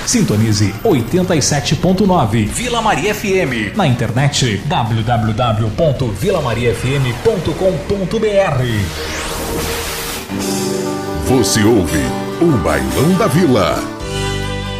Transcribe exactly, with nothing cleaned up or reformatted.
Sintonize oitenta e sete ponto nove Vila Maria F M. Na internet w w w ponto vila maria f m ponto com ponto b r. Você ouve o Bailão da Vila.